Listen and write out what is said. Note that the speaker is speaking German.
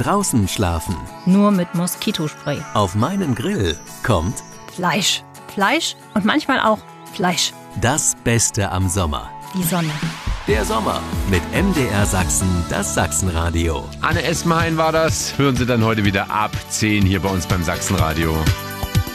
Draußen schlafen. Nur mit Moskitospray. Auf meinen Grill kommt Fleisch. Fleisch und manchmal auch Fleisch. das Beste am Sommer. Die Sonne. Der Sommer mit MDR Sachsen, das Sachsenradio. Anne Esmain war das. Hören Sie dann heute wieder ab 10 hier bei uns beim Sachsenradio.